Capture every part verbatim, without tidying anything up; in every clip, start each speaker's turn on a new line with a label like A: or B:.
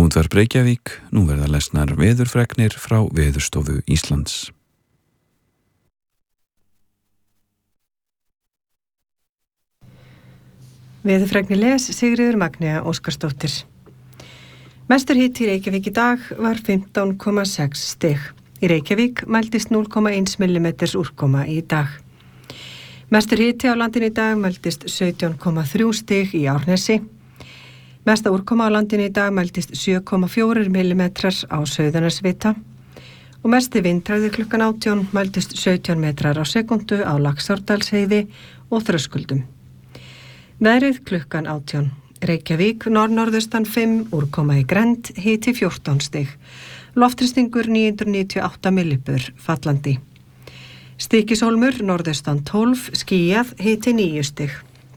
A: Útvarp Reykjavík, nú verða lesnar veðurfregnir frá Veðurstofu Íslands.
B: Veðurfregnir les Sigríður Magnea Óskarsdóttir. Mestur hiti í Reykjavík í dag var fimmtán komma sex stig. Í Reykjavík mældist núll komma eins millimeters úrkoma í dag. Mestur hiti á landinu í dag mældist sautján komma þrjú stig í Árnesi. Mesta úrkoma á landinu í dag mældist sjö komma fjórir millimetrar á Sauðanesvita og mesti vindhraði klukkan átján mældist sautján metrar á sekundu á Laxárdalsheiði og Þröskuldum. Veðrið klukkan átján. Reykjavík norð-norðaustan fimm, úrkoma í grennd, hiti fjórtán stig. Loftþrýstingur níu hundruð níutíu og átta millibur, fallandi. Stykkishólmur norðaustan tólf, skýjað, hiti níu stig.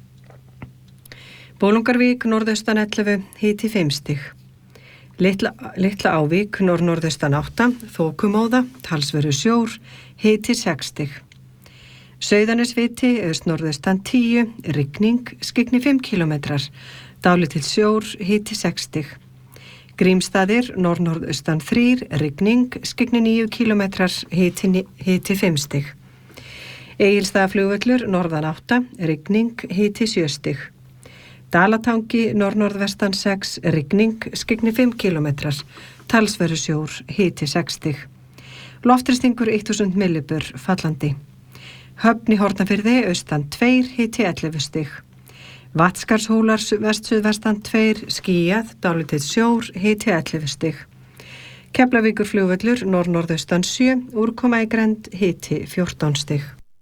B: Bolungarvík norðaustan ellefu, hiti fimm stig. Litla, Litla Ávík norð-norðaustan átta, þokumóða, talsverður sjór, hiti sex stig. Sauðanesviti aust-norðaustan tíu, rigning, skyggni fimm kílómetrar, dálítill sjór, hiti sex stig. Grímsstaðir norð-norðaustan þrír, rigning, skyggni níu kílómetrar, hiti, hiti fimm stig. Egilsstaðaflugvöllur norðan átta, rigning, hiti sjö stig. Dalatangi norð-norðvestan sex, rigning, skyggni fimm kílómetrar, talsverður sjór, hiti sex stig. Loftþrýstingur þúsund millibur, fallandi. Höfn í Hornafirði austan tveir, hiti ellefu stig. Vatnskarðshólar vest-suðvestan tveir, skýjað, dálítill sjór, hiti ellefu stig. Keflavíkurflugvöllur norð-norðaustan sjö, úrkoma í grennd, hiti fjórtán stig.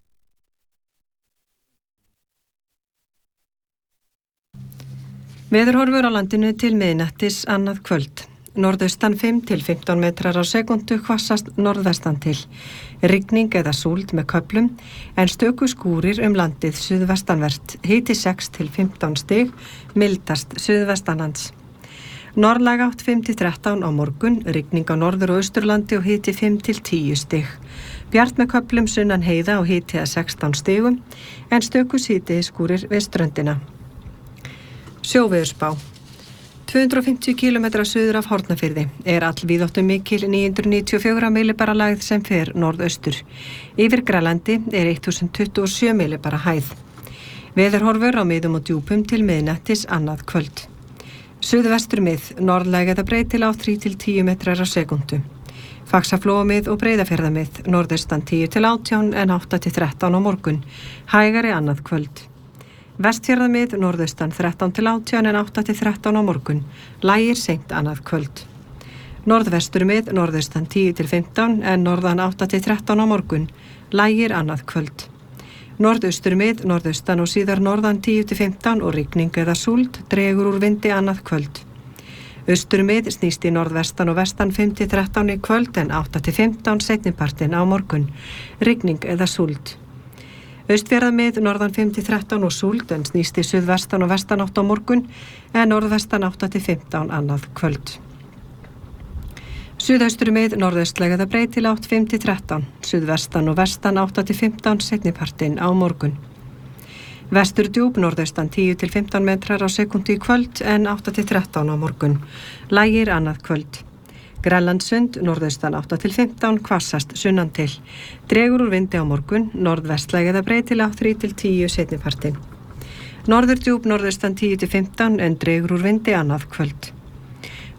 B: Veðurhorfur á landinu til miðnættis annað kvöld. Norðaustan fimm til fimmtán metrar á sekundu, hvassast norðvestan til. Rigning eða súld með köflum, en stöku skúrir um landið suðvestanvert. Hiti sex til fimmtán stig, mildast suðvestanlands. Norðlæg átt fimm til þrettán á morgun, rigning á norður- og austurlandi og hiti fimm til tíu stig. Bjart með köflum sunnan heiða og hiti að sextán stigum, en stöku síðdegis skúrir við ströndina. Sjóveðurspá. tvö hundruð og fimmtíu kílómetra suður af Hornafirði er allvíðáttu mikil níu hundruð níutíu og fjögur millibara lægð sem fer norðaustur. Yfir Grænlandi er þúsund tuttugu og sjö millibara hæð. Veðurhorfur á miðum og djúpum til miðnættis annað kvöld. Suðvestur mið, norðlæg eða breytil á þrír til tíu metrar á sekundu. Faxaflóamið og Breiðafjarðamið, norðaustan tíu til átján en átta til þrettán á morgun. Hægari annað kvöld. Vestfjarðamið norðaustan þrettán til átján en átta til þrettán á morgun. Lægir seint annað kvöld. Norðvesturmið norðaustan tíu til fimmtán en norðan átta til þrettán á morgun. Lægir annað kvöld. Norðausturmið norðaustan og síðar norðan tíu til fimmtán og rigning eða súld, dregur úr vindi annað kvöld. Austurmið snýst í norðvestan og vestan fimm til þrettán í kvöld en átta til fimmtán seinnipartinn á morgun. Rigning eða súld. Austfjarðamið norðan fimm til þrettán og súld en snýst í suðvestan og vestan átt á morgun en norðvestan átta til fimmtán annað kvöld. Suðausturmið norðaustlæg eða breytil átt fimm til þrettán, suðvestan og vestan átta til fimmtán seinnipartinn á morgun. Vesturdjúp norðaustan tíu til fimmtán metrar á sekundu í kvöld en átta til þrettán á morgun. Lægir annað kvöld. Grænlandssund norðaustan átta til fimmtán, hvassast sunnan til. Dregur úr vindi á morgun, norðvestlæg eða breytil á þrír til tíu seinnipartinn. Norðurdjúp norðaustan tíu til fimmtán en dregur úr vindi annað kvöld.